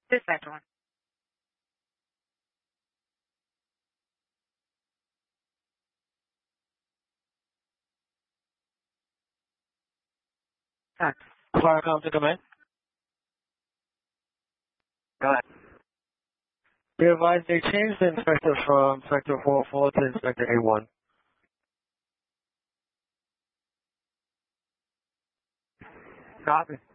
Dispatch 1. Fax. Fire Compton, come in. Go ahead. Be advised they changed the inspector from Inspector 404 to Inspector A1. Copy.